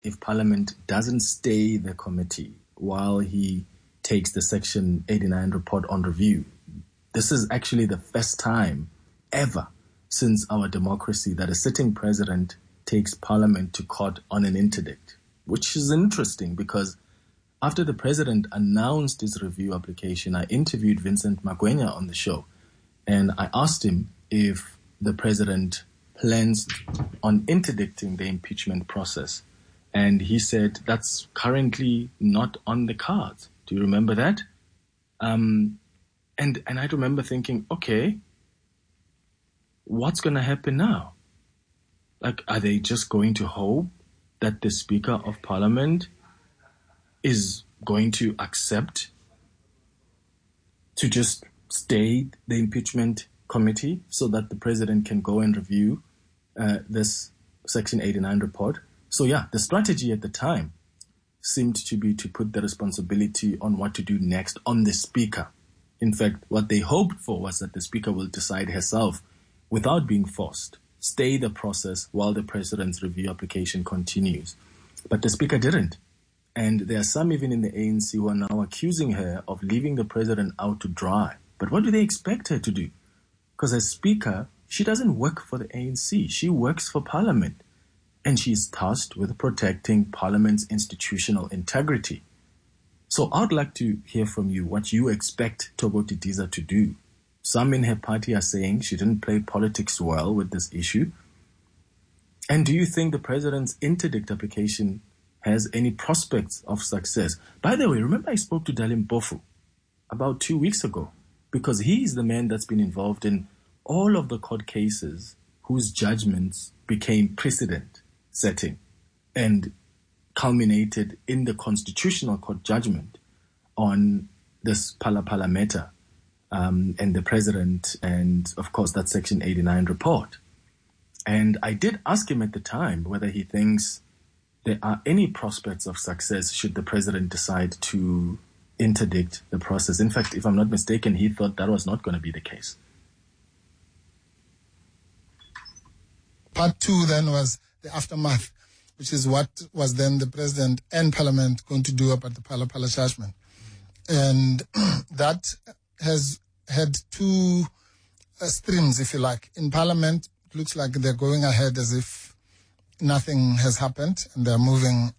if Parliament doesn't stay the committee while he takes the Section 89 report on review. This is actually the first time ever since our democracy that a sitting president takes Parliament to court on an interdict, which is interesting because after the president announced his review application, I interviewed Vincent Magwenya on the show, and I asked him if the president plans on interdicting the impeachment process. And he said that's currently not on the cards. Do you remember that? And I remember thinking, okay, what's going to happen now? Like, are they just going to hope that the Speaker of Parliament is going to accept to just stay the impeachment committee so that the president can go and review this Section 89 report? So yeah, the strategy at the time seemed to be to put the responsibility on what to do next on the Speaker. In fact, what they hoped for was that the Speaker will decide herself without being forced, stay the process while the president's review application continues. But the Speaker didn't. And there are some even in the ANC who are now accusing her of leaving the president out to dry. But what do they expect her to do? Because as Speaker, she doesn't work for the ANC. She works for Parliament. And she is tasked with protecting Parliament's institutional integrity. So I'd like to hear from you what you expect Thoko Didiza to do. Some in her party are saying she didn't play politics well with this issue. And do you think the president's interdict application has any prospects of success? By the way, remember I spoke to Dalim Mpofu about 2 weeks ago because he is the man that's been involved in all of the court cases whose judgments became precedent setting and culminated in the Constitutional Court judgment on this Phala Phala matter and the president and, of course, that Section 89 report. And I did ask him at the time whether he thinks there are any prospects of success should the president decide to interdict the process. In fact, if I'm not mistaken, he thought that was not going to be the case. Part two then was the aftermath, which is what was then the president and Parliament going to do about the Phala Phala judgment. And that has had two streams, if you like. In Parliament, it looks like they're going ahead as if nothing has happened and they're moving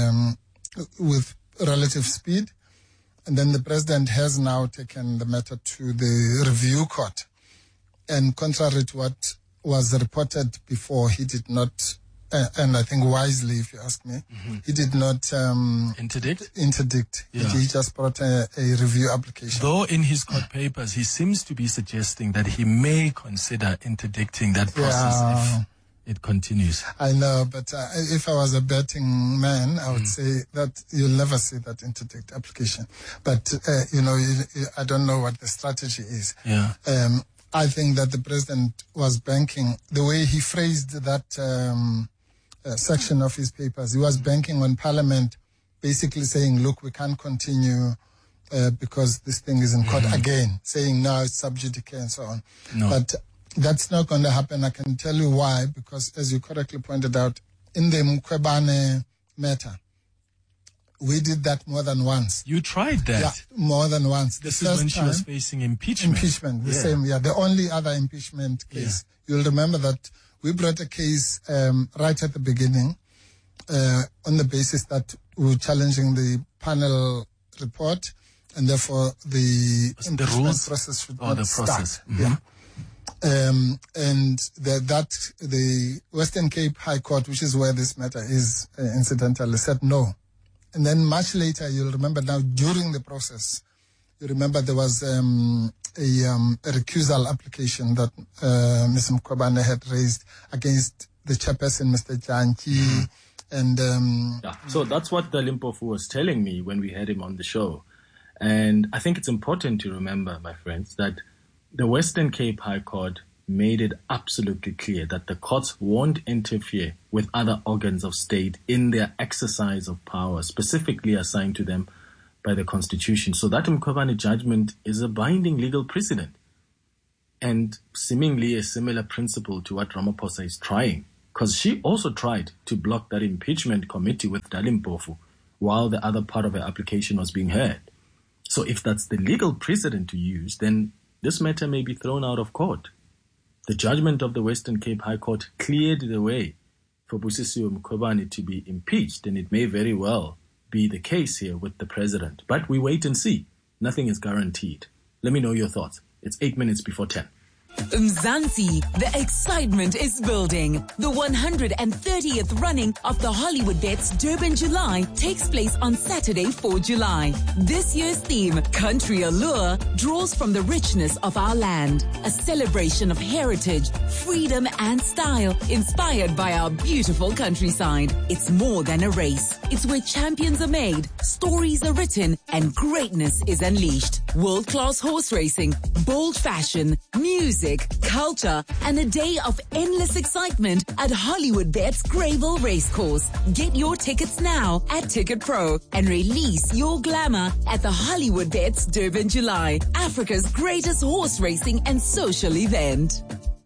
with relative speed. And then the president has now taken the matter to the review court. And contrary to what was reported before, he did not, and I think wisely, if you ask me, he did not interdict. Yeah. He just brought a review application. Though in his court papers, he seems to be suggesting that he may consider interdicting that process if it continues. I know, but if I was a betting man, I would say that you'll never see that interdict application. But, I don't know what the strategy is. Yeah. I think that the president was banking, the way he phrased that section of his papers, he was banking on Parliament basically saying, look, we can't continue because this thing is in court again, saying now it's sub judice and so on. No. But that's not going to happen. I can tell you why, because as you correctly pointed out, in the Mkhwebane matter, we did that more than once. You tried that? Yeah, more than once. This is when she was facing impeachment. The only other impeachment case. Yeah. You'll remember that we brought a case right at the beginning on the basis that we were challenging the panel report and therefore the impeachment process should not start. Yeah. And the Western Cape High Court, which is where this matter is incidentally, said no. And then much later, you'll remember now, during the process, you remember there was a recusal application that Ms. Mkhwebane had raised against the chairperson, Mr. Janki. And so that's what the Limpofu was telling me when we had him on the show. And I think it's important to remember, my friends, that the Western Cape High Court made it absolutely clear that the courts won't interfere with other organs of state in their exercise of power, specifically assigned to them by the Constitution. So that Mkhwebane judgment is a binding legal precedent and seemingly a similar principle to what Ramaphosa is trying because she also tried to block that impeachment committee with Dali Mpofu while the other part of her application was being heard. So if that's the legal precedent to use, then this matter may be thrown out of court. The judgment of the Western Cape High Court cleared the way for Busisiwe Mkhwebane to be impeached, and it may very well be the case here with the president. But we wait and see. Nothing is guaranteed. Let me know your thoughts. It's 8 minutes before 10. Mzansi, the excitement is building. The 130th running of the Hollywood Bets Durban July takes place on Saturday, 4 July. This year's theme, Country Allure, draws from the richness of our land, a celebration of heritage, freedom and style, inspired by our beautiful countryside. It's more than a race. It's where champions are made, stories are written, and greatness is unleashed. World-class horse racing, bold fashion, music, culture, and a day of endless excitement at Hollywood Bets Greyville Racecourse. Get your tickets now at Ticket Pro and release your glamour at the Hollywood Bets Durban July, Africa's greatest horse racing and social event.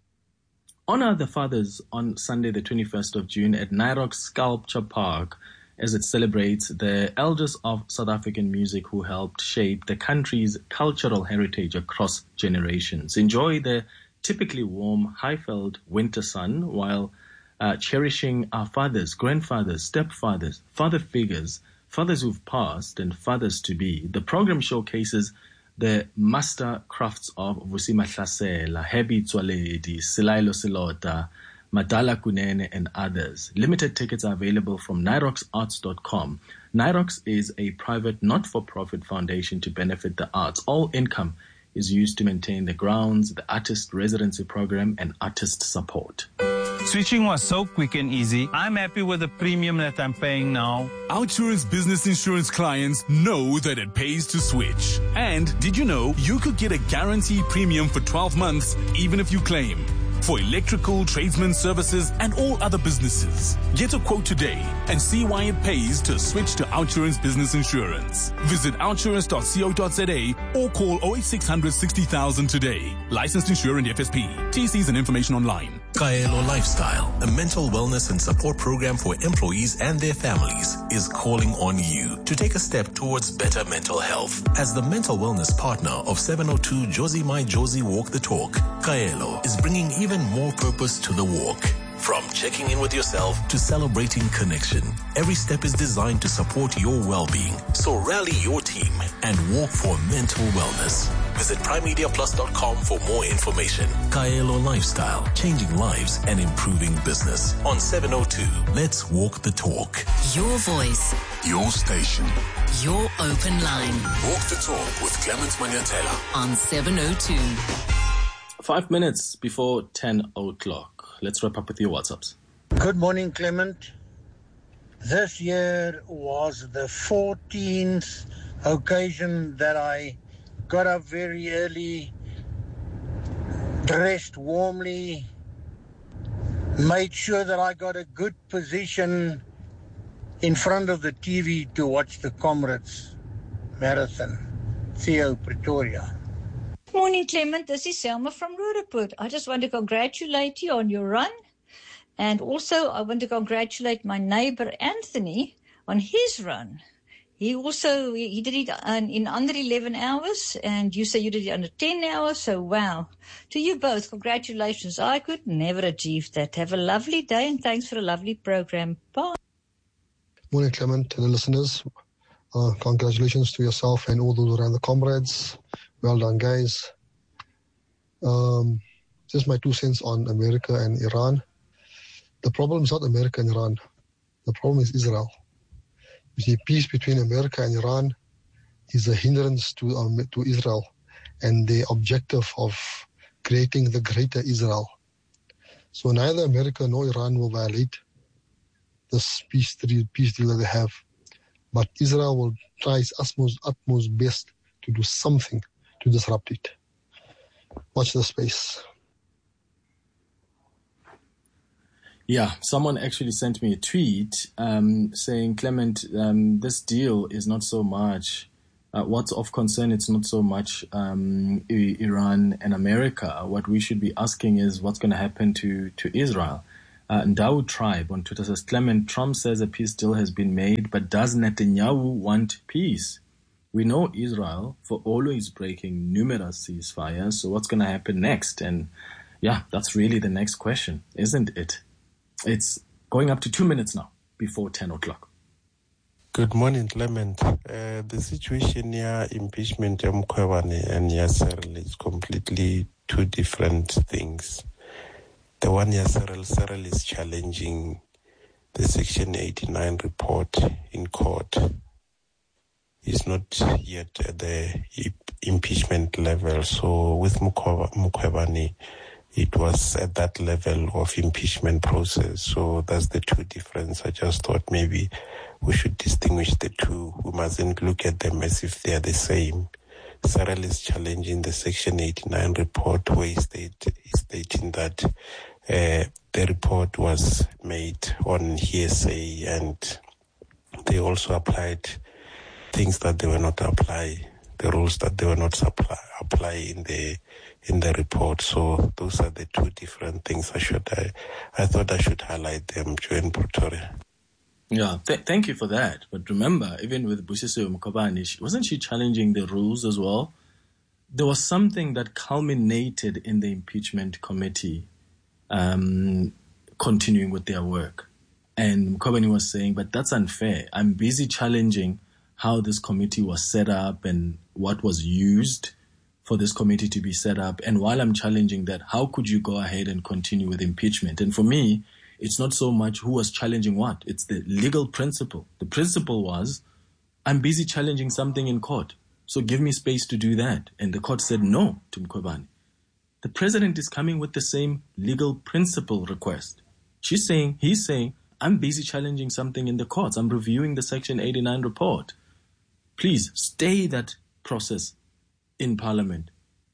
Honor the fathers on Sunday, the 21st of June at Nyrox Sculpture Park as it celebrates the elders of South African music who helped shape the country's cultural heritage across generations. Enjoy the typically warm Highveld winter sun while cherishing our fathers, grandfathers, stepfathers, father figures, fathers who've passed and fathers to be. The program showcases the master crafts of Vusi Mahlasela, Hebi Tswaledi, Silailo Silota, Madala Kunene, and others. Limited tickets are available from nyroxarts.com. Nyrox is a private not-for-profit foundation to benefit the arts. All income is used to maintain the grounds, the artist residency program, and artist support. Switching was so quick and easy. I'm happy with the premium that I'm paying now. Outsurance business insurance clients know that it pays to switch. And did you know you could get a guaranteed premium for 12 months even if you claim? For electrical, tradesman services, and all other businesses. Get a quote today and see why it pays to switch to Outsurance Business Insurance. Visit outsurance.co.za or call 08600 60,000 today. Licensed insurance FSP. TCs and information online. Kaelo Lifestyle, a mental wellness and support program for employees and their families, is calling on you to take a step towards better mental health. As the mental wellness partner of 702 Josie My Josie Walk the Talk, Kaelo is bringing even more purpose to the walk. From checking in with yourself to celebrating connection, every step is designed to support your well-being. So rally your team and walk for mental wellness. Visit primemediaplus.com for more information. Kaelo Lifestyle, changing lives and improving business. On 702, let's walk the talk. Your voice, Your station. your open line Walk the talk with Clement Manyatela. on 702. 5 minutes before 10 o'clock. Let's wrap up with your WhatsApps. Good morning, Clement. This year was the 14th occasion that I got up very early, dressed warmly, made sure that I got a good position in front of the TV to watch the Comrades Marathon. Theo, Pretoria. Morning, Clement. This is Selma from Roodepoort. I just want to congratulate you on your run. And also, I want to congratulate my neighbor, Anthony, on his run. He did it in under 11 hours, and you say you did it under 10 hours. So, wow. To you both, congratulations. I could never achieve that. Have a lovely day, and thanks for a lovely program. Bye. Morning, Clement, and the listeners. Congratulations to yourself and all those around the Comrades. Well done, guys. Just my 2 cents on America and Iran. The problem is not America and Iran. The problem is Israel. You see, peace between America and Iran is a hindrance to Israel and the objective of creating the greater Israel. So neither America nor Iran will violate this peace deal that they have. But Israel will try its utmost best to do something to disrupt it. Watch the space. Yeah, someone actually sent me a tweet saying, Clement, this deal is not so much, what's of concern, it's not so much Iran and America. What we should be asking is what's going to happen to Israel. Ndau Tribe on Twitter says, Clement, Trump says a peace deal has been made, but does Netanyahu want peace? We know Israel for always breaking numerous ceasefires, so what's going to happen next? And yeah, that's really the next question, isn't it? It's going up to 2 minutes now before 10 o'clock. Good morning, Clement. The situation here, impeachment of Mkhwebane and Yasserl is completely two different things. The one Yasserl is challenging the Section 89 report in court. Is not yet at the impeachment level. So with Mkhwebane, it was at that level of impeachment process. So that's the two difference. I just thought maybe we should distinguish the two. We mustn't look at them as if they are the same. Sarel is challenging the Section 89 report where he's stating that the report was made on hearsay and they also applied things that they were not apply, the rules that they were not apply in the report. So those are the two different things. I thought I should highlight them during Pretoria. Yeah, thank you for that. But remember, even with Busisiwe Mkhwebane, wasn't she challenging the rules as well? There was something that culminated in the impeachment committee continuing with their work. And Mkhwebane was saying, but that's unfair. I'm busy challenging how this committee was set up and what was used for this committee to be set up. And while I'm challenging that, how could you go ahead and continue with impeachment? And for me, it's not so much who was challenging what. It's the legal principle. The principle was, I'm busy challenging something in court, so give me space to do that. And the court said no to Mkhwebane. The president is coming with the same legal principle request. He's saying, I'm busy challenging something in the courts. I'm reviewing the Section 89 report. Please stay that process in Parliament.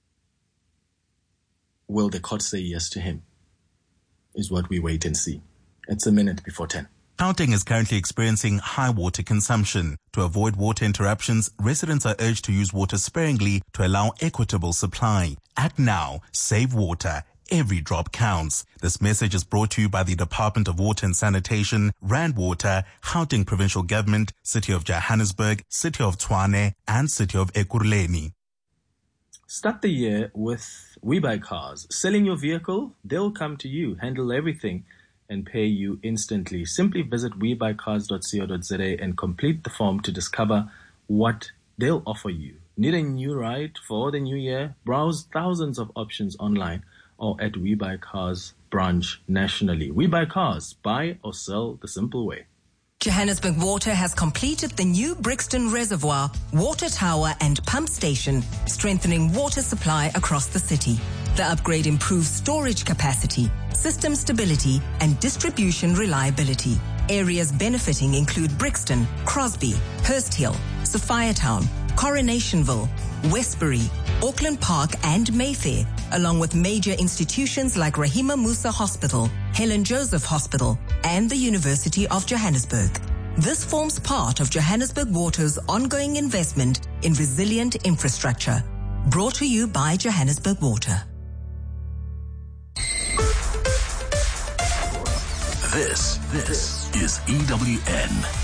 Will the court say yes to him? Is what we wait and see. It's a minute before 10. Gauteng is currently experiencing high water consumption. To avoid water interruptions, residents are urged to use water sparingly to allow equitable supply. Act now. Save water. Every drop counts. This message is brought to you by the Department of Water and Sanitation, Rand Water, Gauteng Provincial Government, City of Johannesburg, City of Tshwane, and City of Ekurhuleni. Start the year with WeBuyCars. Selling your vehicle, they'll come to you, handle everything, and pay you instantly. Simply visit webuycars.co.za and complete the form to discover what they'll offer you. Need a new ride for the new year? Browse thousands of options online or at WeBuyCars branch nationally. WeBuyCars. Buy or sell the simple way. Johannesburg Water has completed the new Brixton Reservoir, water tower and pump station, strengthening water supply across the city. The upgrade improves storage capacity, system stability and distribution reliability. Areas benefiting include Brixton, Crosby, Hurst Hill, Sophiatown, Coronationville, Westbury, Auckland Park and Mayfair, along with major institutions like Rahima Musa Hospital, Helen Joseph Hospital, and the University of Johannesburg. This forms part of Johannesburg Water's ongoing investment in resilient infrastructure. Brought to you by Johannesburg Water. This is EWN.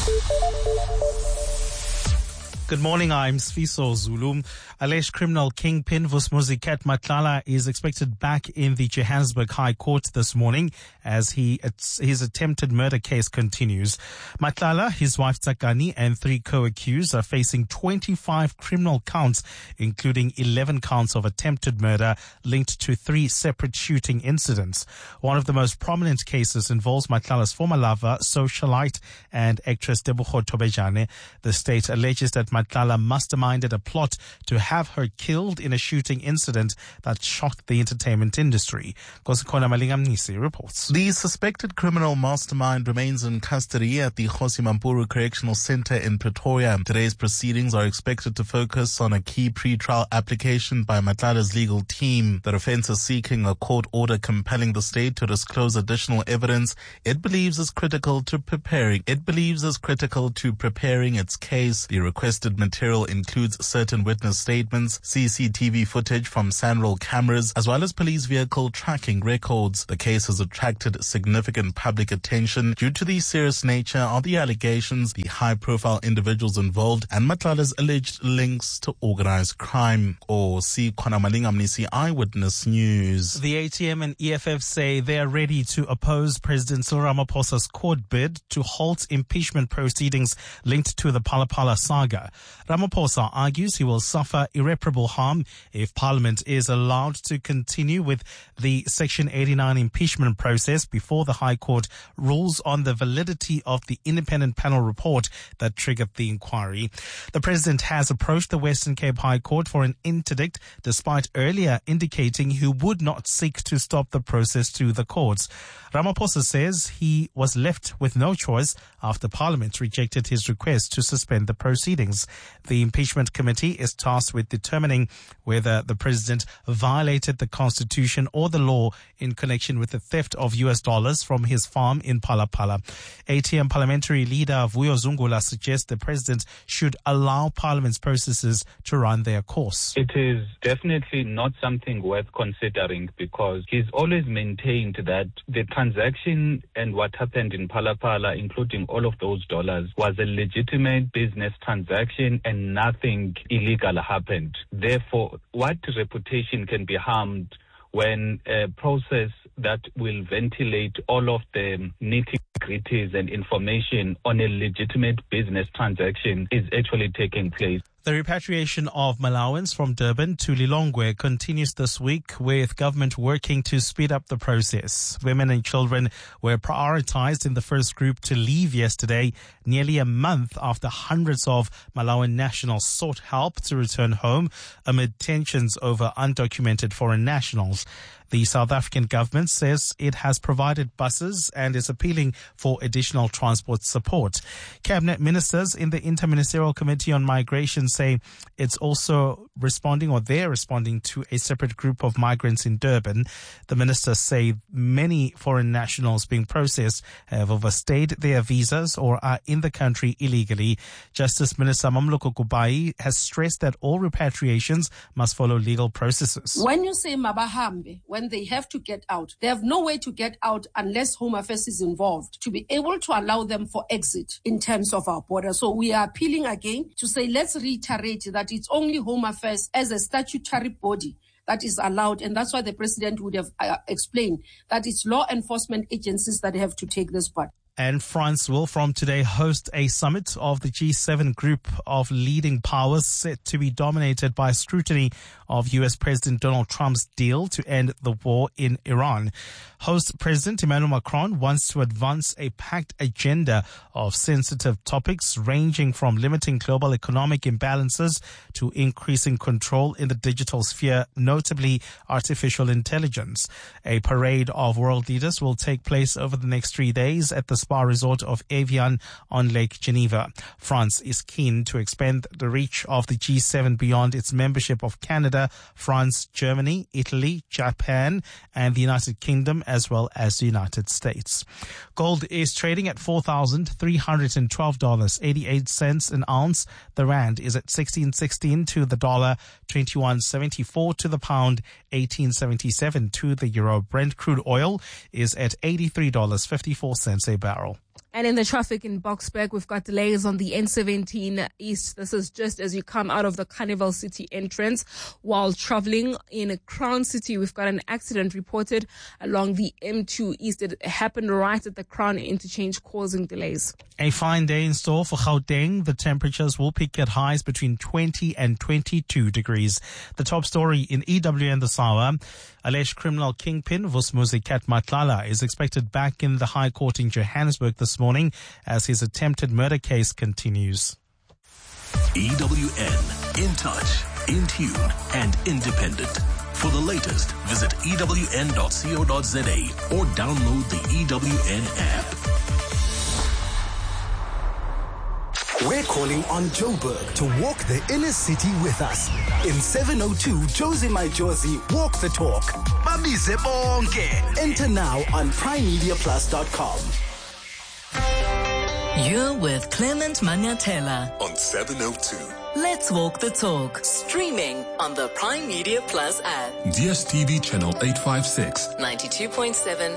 Good morning, I'm Sfiso Zulu. Alleged criminal kingpin Vusmuzi Ket Matlala is expected back in the Johannesburg High Court this morning as his attempted murder case continues. Matlala, his wife Tsakani, and 3 co-accused are facing 25 criminal counts, including 11 counts of attempted murder linked to 3 separate shooting incidents. One of the most prominent cases involves Matlala's former lover, socialite, and actress Tebogo Tobejane. The state alleges that Matlala masterminded a plot to have her killed in a shooting incident that shocked the entertainment industry. Kosikona Malingamnisi reports. The suspected criminal mastermind remains in custody at the Kgosi Mampuru Correctional Center in Pretoria. Today's proceedings are expected to focus on a key pre-trial application by Matlala's legal team. The defense is seeking a court order compelling the state to disclose additional evidence it believes is critical to preparing its case. The requested listed material includes certain witness statements, CCTV footage from SANRAL cameras, as well as police vehicle tracking records. The case has attracted significant public attention due to the serious nature of the allegations, the high-profile individuals involved, and Matlala's alleged links to organized crime. Or see Konamalingamnisi Eyewitness News. The ATM and EFF say they are ready to oppose President Cyril Ramaphosa's court bid to halt impeachment proceedings linked to the Phala Phala saga. Ramaphosa argues he will suffer irreparable harm if Parliament is allowed to continue with the Section 89 impeachment process before the High Court rules on the validity of the independent panel report that triggered the inquiry. The President has approached the Western Cape High Court for an interdict, despite earlier indicating he would not seek to stop the process to the courts. Ramaphosa says he was left with no choice after Parliament rejected his request to suspend the proceedings. The impeachment committee is tasked with determining whether the president violated the constitution or the law in connection with the theft of US dollars from his farm in Phala Phala. ATM parliamentary leader Vuyo Zungula suggests the president should allow Parliament's processes to run their course. It is definitely not something worth considering because he's always maintained that the transaction and what happened in Phala Phala, including all of those dollars, was a legitimate business transaction and nothing illegal happened. Therefore, what reputation can be harmed when a process that will ventilate all of the nitty-gritties and information on a legitimate business transaction is actually taking place? The repatriation of Malawans from Durban to Lilongwe continues this week, with government working to speed up the process. Women and children were prioritized in the first group to leave yesterday, nearly a month after hundreds of Malawian nationals sought help to return home amid tensions over undocumented foreign nationals. The South African government says it has provided buses and is appealing for additional transport support. Cabinet ministers in the Interministerial Committee on Migration say it's also they're responding to a separate group of migrants in Durban. The ministers say many foreign nationals being processed have overstayed their visas or are in the country illegally. Justice Minister Mamloko Kubai has stressed that all repatriations must follow legal processes. When you say Mabahambe, when they have to get out, they have no way to get out unless Home Affairs is involved to be able to allow them for exit in terms of our border. So we are appealing again to say, let's reiterate that it's only Home Affairs as a statutory body that is allowed. And that's why the president would have explained that it's law enforcement agencies that have to take this part. And France will from today host a summit of the G7 group of leading powers set to be dominated by scrutiny of U.S. President Donald Trump's deal to end the war in Iran. Host President Emmanuel Macron wants to advance a packed agenda of sensitive topics ranging from limiting global economic imbalances to increasing control in the digital sphere, notably artificial intelligence. A parade of world leaders will take place over the next 3 days at the spa resort of Evian on Lake Geneva. France is keen to expand the reach of the G7 beyond its membership of Canada, France, Germany, Italy, Japan, and the United Kingdom, as well as the United States. Gold is trading at $4,312.88 an ounce. The rand is at 16.16 to the dollar, 21.74 to the pound, 18.77 to the euro. Brent crude oil is at $83.54 a barrel. And in the traffic in Boksburg, we've got delays on the N17 East. This is just as you come out of the Carnival City entrance. While traveling in Crown City, we've got an accident reported along the M2 East. It happened right at the Crown interchange, causing delays. A fine day in store for Gauteng. The temperatures will peak at highs between 20 and 22 degrees. The top story in EWN this hour. Alleged criminal kingpin Vusmuzi Kat Matlala is expected back in the High Court in Johannesburg this morning as his attempted murder case continues. EWN, in touch, in tune, and independent. For the latest, visit ewn.co.za or download the EWN app. We're calling on Joburg to walk the inner city with us. In 702 Josie My Josie Walk the Talk. Babize bonke. Enter now on primemediaplus.com. You're with Clement Manyatela on 702. Let's Walk the Talk, streaming on the Prime Media Plus app. DSTV channel 856. 92.7